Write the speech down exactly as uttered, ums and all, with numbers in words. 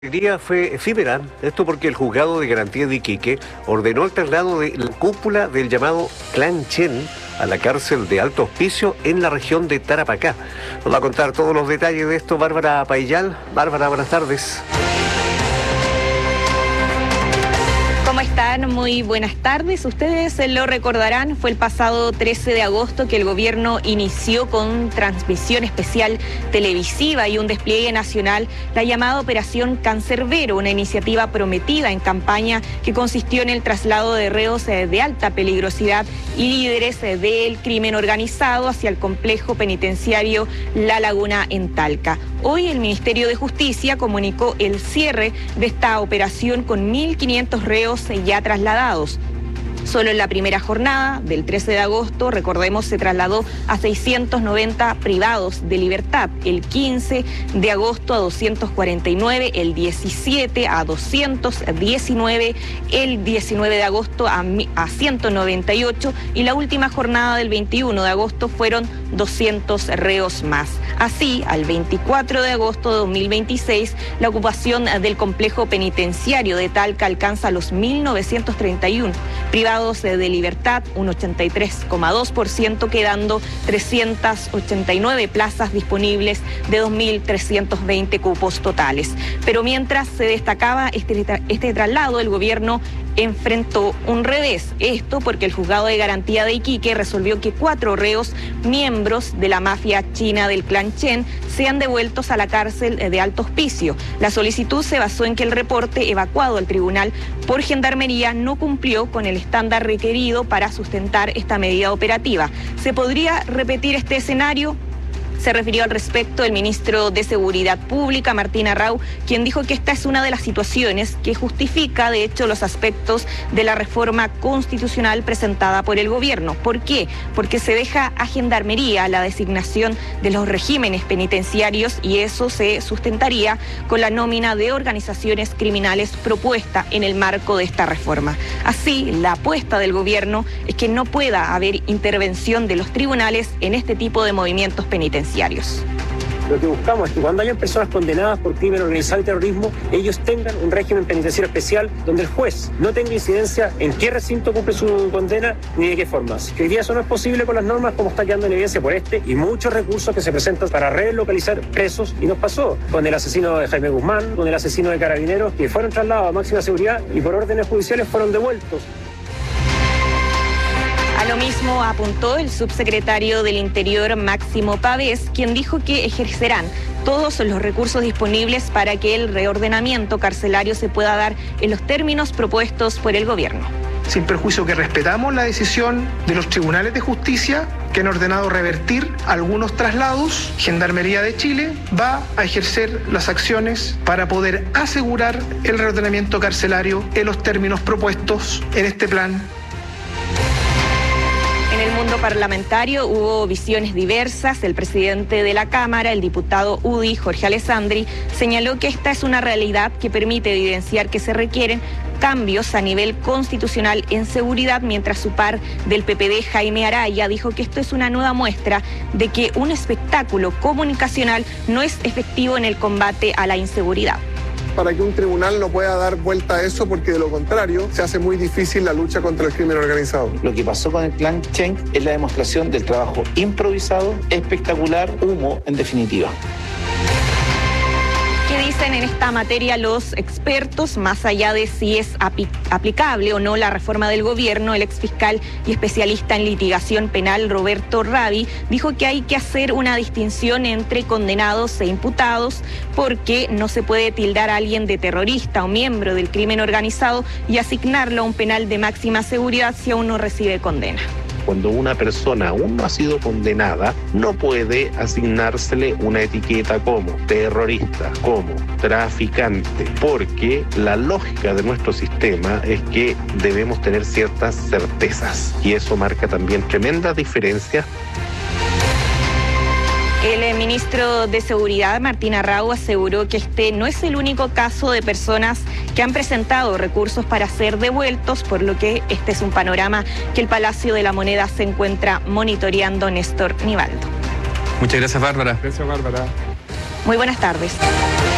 El día fue efímera, esto porque el juzgado de garantía de Iquique ordenó el traslado de la cúpula del llamado Clan Chen a la cárcel de Alto Hospicio en la región de Tarapacá. Nos va a contar todos los detalles de esto Bárbara Paillal. Bárbara, buenas tardes. ¿Cómo están? Muy buenas tardes. Ustedes lo recordarán, fue el pasado trece de agosto que el gobierno inició con transmisión especial televisiva y un despliegue nacional la llamada Operación Cancerbero, una iniciativa prometida en campaña que consistió en el traslado de reos de alta peligrosidad y líderes del crimen organizado hacia el complejo penitenciario La Laguna en Talca. Hoy el Ministerio de Justicia comunicó el cierre de esta operación con mil quinientos reos ya trasladados. Solo en la primera jornada del trece de agosto, recordemos, se trasladó a seiscientos noventa privados de libertad, el quince de agosto a doscientos cuarenta y nueve, el diecisiete a doscientos diecinueve, el diecinueve de agosto a, a ciento noventa y ocho y la última jornada del veintiuno de agosto fueron doscientos reos más. Así, al veinticuatro de agosto de dos mil veintiséis, la ocupación del complejo penitenciario de Talca alcanza los mil novecientos treinta y uno privados de libertad, un ochenta y tres coma dos por ciento, quedando trescientas ochenta y nueve plazas disponibles de dos mil trescientos veinte cupos totales. Pero mientras se destacaba este, este traslado, el gobierno enfrentó un revés. Esto porque el juzgado de garantía de Iquique resolvió que cuatro reos, miembros de la mafia china del Clan Chen, sean devueltos a la cárcel de Alto Hospicio. La solicitud se basó en que el reporte evacuado al tribunal por Gendarmería no cumplió con el estándar requerido para sustentar esta medida operativa. ¿Se podría repetir este escenario? Se refirió al respecto el ministro de Seguridad Pública, Martín Arrau, quien dijo que esta es una de las situaciones que justifica, de hecho, los aspectos de la reforma constitucional presentada por el gobierno. ¿Por qué? Porque se deja a Gendarmería la designación de los regímenes penitenciarios y eso se sustentaría con la nómina de organizaciones criminales propuesta en el marco de esta reforma. Así, la apuesta del gobierno es que no pueda haber intervención de los tribunales en este tipo de movimientos penitenciarios. Lo que buscamos es que cuando hayan personas condenadas por crimen organizado y terrorismo, ellos tengan un régimen penitenciario especial donde el juez no tenga incidencia en qué recinto cumple su condena ni de qué formas. Que hoy día eso no es posible con las normas, como está quedando en evidencia por este y muchos recursos que se presentan para relocalizar presos, y nos pasó con el asesino de Jaime Guzmán, con el asesino de Carabineros, que fueron trasladados a máxima seguridad y por órdenes judiciales fueron devueltos. A lo mismo apuntó el subsecretario del Interior, Máximo Pavés, quien dijo que ejercerán todos los recursos disponibles para que el reordenamiento carcelario se pueda dar en los términos propuestos por el gobierno. Sin perjuicio que respetamos la decisión de los tribunales de justicia que han ordenado revertir algunos traslados, Gendarmería de Chile va a ejercer las acciones para poder asegurar el reordenamiento carcelario en los términos propuestos en este plan. En el mundo parlamentario hubo visiones diversas. El presidente de la Cámara, el diputado U D I, Jorge Alessandri, señaló que esta es una realidad que permite evidenciar que se requieren cambios a nivel constitucional en seguridad, mientras su par del P P D, Jaime Araya, dijo que esto es una nueva muestra de que un espectáculo comunicacional no es efectivo en el combate a la inseguridad. Para que un tribunal no pueda dar vuelta a eso, porque de lo contrario se hace muy difícil la lucha contra el crimen organizado. Lo que pasó con el Clan Chen es la demostración del trabajo improvisado, espectacular, humo en definitiva. ¿Qué dicen en esta materia los expertos? Más allá de si es aplicable o no la reforma del gobierno, el exfiscal y especialista en litigación penal Roberto Rabi dijo que hay que hacer una distinción entre condenados e imputados, porque no se puede tildar a alguien de terrorista o miembro del crimen organizado y asignarlo a un penal de máxima seguridad si aún no recibe condena. Cuando una persona aún no ha sido condenada, no puede asignársele una etiqueta como terrorista, como traficante, porque la lógica de nuestro sistema es que debemos tener ciertas certezas y eso marca también tremendas diferencias. El ministro de Seguridad, Martín Arrau, aseguró que este no es el único caso de personas que han presentado recursos para ser devueltos, por lo que este es un panorama que el Palacio de la Moneda se encuentra monitoreando. Néstor Nivaldo. Muchas gracias, Bárbara. Gracias, Bárbara. Muy buenas tardes.